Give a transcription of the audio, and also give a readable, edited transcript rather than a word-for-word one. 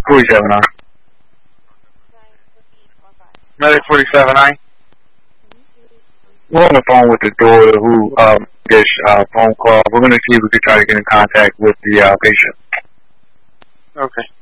47-9. Medic 47-9. We're on the phone with the daughter who this phone call. We're going to see if we can try to get in contact with the patient. Okay.